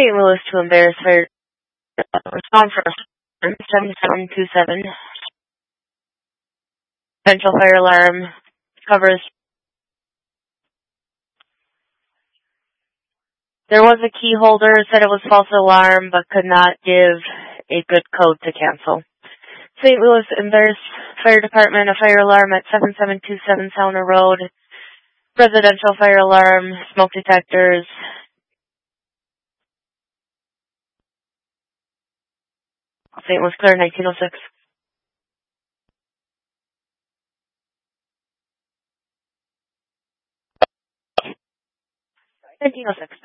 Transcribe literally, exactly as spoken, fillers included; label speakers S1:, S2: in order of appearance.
S1: Saint Louis to Embarrass Fire. Respond for seven seven two seven. Potential fire alarm covers. There was a key holder, said it was false alarm, but could not give a good code to cancel. Saint Louis Embarrass Fire Department, a fire alarm at seven seven two seven Sounder Road. Residential fire alarm, smoke detectors. Saint Louis Clear, nineteen oh six. nineteen oh six.